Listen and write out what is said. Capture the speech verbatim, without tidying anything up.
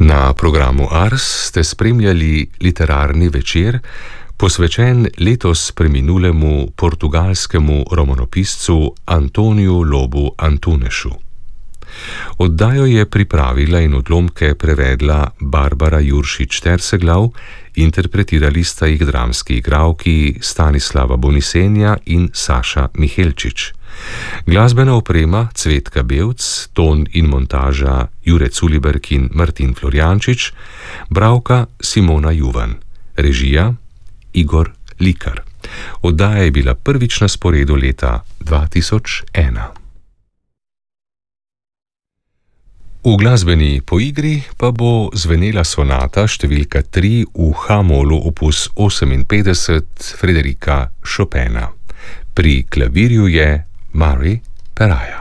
Na programu Ars ste spremljali literarni večer, posvečen letos preminulemu portugalskemu romanopiscu Antoniju Lobu Antunešu. Oddajo je pripravila in odlomke prevedla Barbara Juršič-Terseglav, interpretirali sta jih dramski igralki Stanislava Bonisenja in Saša Mihelčič. Glasbena oprema Cvetka Bevc, ton in montaža Jure Culiberg in Martin Florjančič, bralka Simona Juvan, režija Igor Likar. Oddaja je bila prvič na sporedu leta dva tisoč ena. V glasbeni poigri pa bo zvenela sonata številka tri v H-molu opus oseminpetdeset Frederika Chopina. Pri klavirju je Mari Peraja.